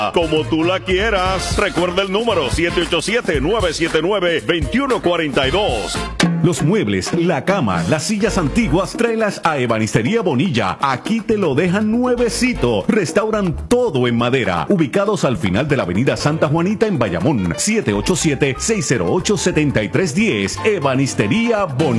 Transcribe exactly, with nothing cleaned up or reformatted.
Como tú la quieras. Recuerda el número siete ocho siete, nueve siete nueve, dos uno cuatro dos. Los muebles, la cama, las sillas antiguas, tráelas a Ebanistería Bonilla. Aquí te lo dejan nuevecito. Restauran todo en madera. Ubicados al final de la avenida Santa Juanita en Bayamón. siete ocho siete, seis cero ocho, siete tres uno cero. Ebanistería Bonilla.